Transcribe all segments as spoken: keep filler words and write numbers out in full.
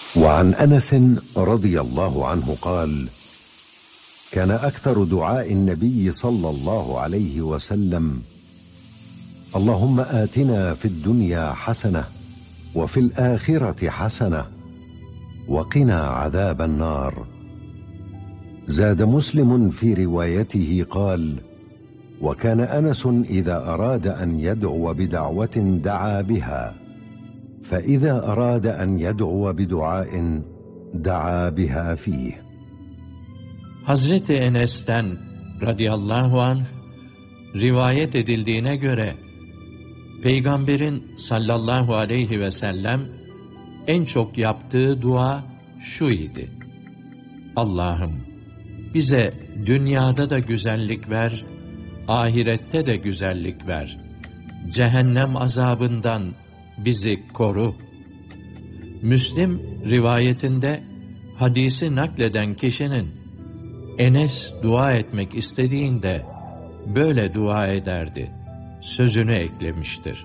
وعن أنس رضي الله عنه قال: كان أكثر دعاء النبي صلى الله عليه وسلم: اللهم آتنا في الدنيا حسنة وفي الآخرة حسنة وقنا عذاب النار. زاد مسلم في روايته قال: وكان أنس إذا أراد أن يدعو بدعوة دعا بها، فإذا أراد أن يدعو بدعاء دعا بها فيه. Hazreti Enes'ten radıyallahu anh rivayet edildiğine göre Peygamberin sallallahu aleyhi ve sellem en çok yaptığı dua şu idi: Allah'ım bize dünyada da güzellik ver, ahirette de güzellik ver. Cehennem azabından bizi koru. Müslim rivayetinde hadisi nakleden kişinin Enes dua etmek istediğinde böyle dua ederdi sözünü eklemiştir.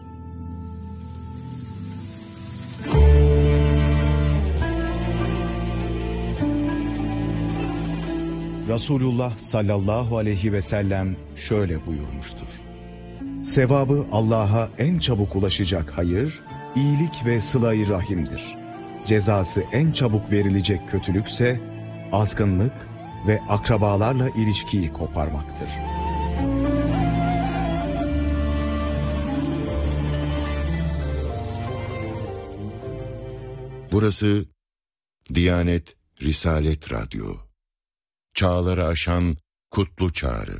Resulullah sallallahu aleyhi ve sellem şöyle buyurmuştur: Sevabı Allah'a en çabuk ulaşacak hayır, iyilik ve sıla-i rahimdir. Cezası en çabuk verilecek kötülükse azgınlık ve akrabalarla ilişkiyi koparmaktır. Burası Diyanet Risalet Radyo. Çağları aşan kutlu çağrı.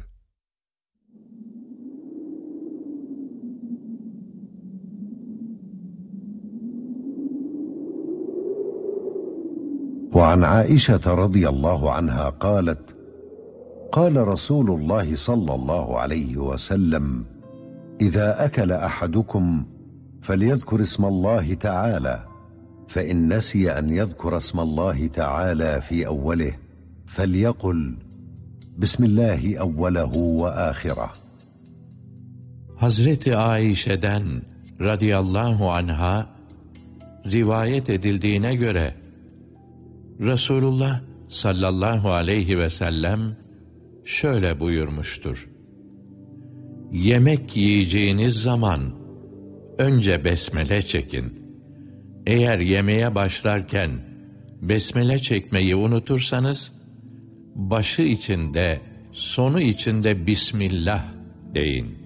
وعن عائشة رضي الله عنها قالت: قال رسول الله صلى الله عليه وسلم: إذا أكل أحدكم فليذكر اسم الله تعالى، فإن نسي أن يذكر اسم الله تعالى في أوله فليقل بسم الله أوله وآخره. Hazreti Ayşe'den radıyallahu anha rivayet edildiğine göre Resulullah sallallahu aleyhi ve sellem şöyle buyurmuştur: Yemek yiyeceğiniz zaman önce besmele çekin. Eğer yemeğe başlarken besmele çekmeyi unutursanız, başı içinde, sonu içinde Bismillah deyin.